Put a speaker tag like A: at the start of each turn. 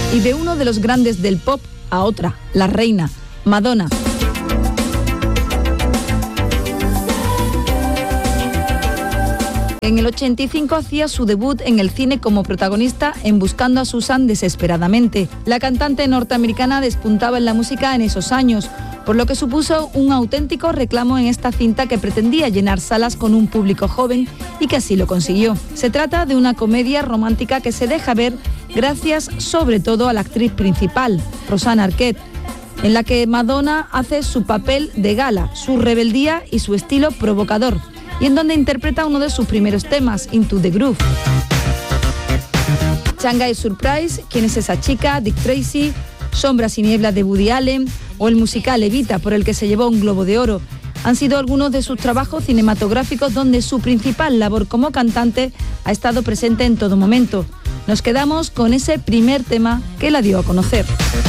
A: Y de uno de los grandes del pop a otra, la reina, Madonna. En el 85 hacía su debut en el cine como protagonista en Buscando a Susan desesperadamente. La cantante norteamericana despuntaba en la música en esos años, por lo que supuso un auténtico reclamo en esta cinta que pretendía llenar salas con un público joven y que así lo consiguió. Se trata de una comedia romántica que se deja ver gracias sobre todo a la actriz principal, Rosanna Arquette, en la que Madonna hace su papel de gala, su rebeldía y su estilo provocador, y en donde interpreta uno de sus primeros temas, Into the Groove. Shanghai Surprise, ¿Quién es esa chica?, Dick Tracy, Sombras y nieblas de Woody Allen o el musical Evita, por el que se llevó un Globo de Oro, han sido algunos de sus trabajos cinematográficos donde su principal labor como cantante ha estado presente en todo momento. Nos quedamos con ese primer tema que la dio a conocer.